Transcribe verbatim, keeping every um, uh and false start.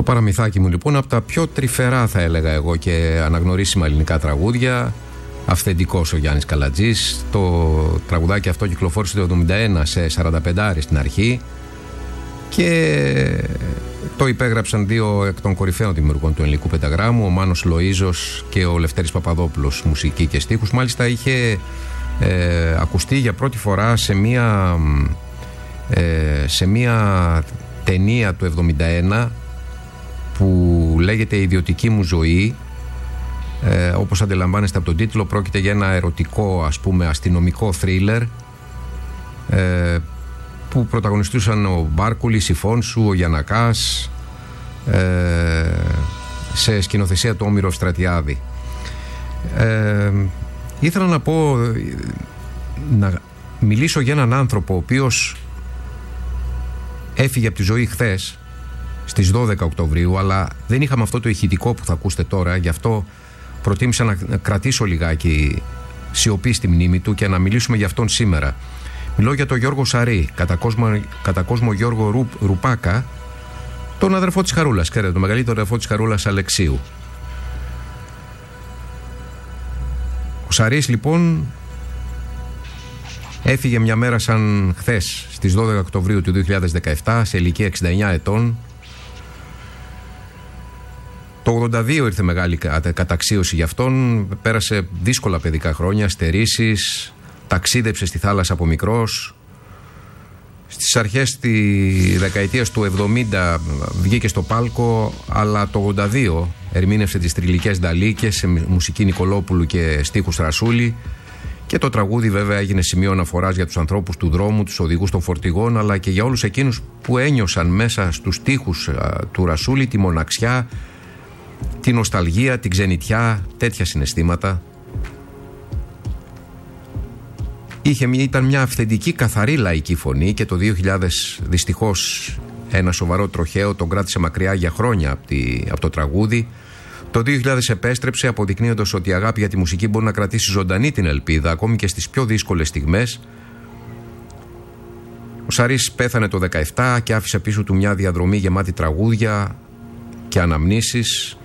Το παραμυθάκι μου λοιπόν, από τα πιο τρυφερά θα έλεγα εγώ και αναγνωρίσιμα ελληνικά τραγούδια. Αυθεντικός ο Γιάννης Καλατζής. Το τραγουδάκι αυτό κυκλοφόρησε το εβδομήντα ένα σε σαράντα πέντε στην αρχή και το υπέγραψαν δύο εκ των κορυφαίων δημιουργών του ελληνικού πενταγράμμου, ο Μάνος Λοΐζος και ο Λευτέρης Παπαδόπουλος, μουσική και στίχους. Μάλιστα είχε ε, ακουστεί για πρώτη φορά σε μία, ε, σε μία ταινία του εβδομήντα ένα που λέγεται «Η ιδιωτική μου ζωή». Ε, όπως αντιλαμβάνεστε από τον τίτλο, πρόκειται για ένα ερωτικό, ας πούμε, αστυνομικό θρίλερ ε, που πρωταγωνιστούσαν ο Μπάρκουλης, η Φόνσου, ο Γιαννακάς, ε, σε σκηνοθεσία του Όμηρο Ευστρατιάδη. Ε, ήθελα να πω, να μιλήσω για έναν άνθρωπο ο οποίος έφυγε από τη ζωή χθες στις δώδεκα Οκτωβρίου, αλλά δεν είχαμε αυτό το ηχητικό που θα ακούσετε τώρα, γι' αυτό προτίμησα να κρατήσω λιγάκι σιωπή στη μνήμη του και να μιλήσουμε για αυτόν σήμερα. Μιλώ για τον Γιώργο Σαρή, κατά κόσμο, κατά κόσμο Γιώργο Ρουπ, Ρουπάκα, τον αδερφό της Χαρούλας, ξέρετε, τον μεγαλύτερο αδερφό της Χαρούλας, Αλεξίου. Ο Σαρής λοιπόν έφυγε μια μέρα σαν χθες, στις δώδεκα Οκτωβρίου του δύο χιλιάδες δεκαεπτά, σε ηλικία εξήντα εννιά ετών. Το ογδόντα δύο ήρθε μεγάλη καταξίωση για αυτόν, πέρασε δύσκολα παιδικά χρόνια, στερήσεις, ταξίδεψε στη θάλασσα από μικρός. Στις αρχές της δεκαετίας του εβδομήντα βγήκε στο πάλκο, αλλά το ογδόντα δύο ερμήνευσε τις Τριλικές Νταλίκες σε μουσική Νικολόπουλου και στίχους Ρασούλη, και το τραγούδι βέβαια έγινε σημείο αναφοράς για τους ανθρώπους του δρόμου, τους οδηγούς των φορτηγών, αλλά και για όλους εκείνους που ένιωσαν μέσα στους στίχους του Ρασούλη τη μοναξιά, τη νοσταλγία, την ξενιτιά, τέτοια συναισθήματα. Είχε, ήταν μια αυθεντική καθαρή λαϊκή φωνή και το δύο χιλιάδες δυστυχώς ένα σοβαρό τροχαίο τον κράτησε μακριά για χρόνια από, τη, από το τραγούδι. Το δύο χιλιάδες επέστρεψε, αποδεικνύοντας ότι η αγάπη για τη μουσική μπορεί να κρατήσει ζωντανή την ελπίδα ακόμη και στις πιο δύσκολες στιγμές. Ο Σαρής πέθανε το δεκαεπτά και άφησε πίσω του μια διαδρομή γεμάτη τραγούδια και αναμνήσεις.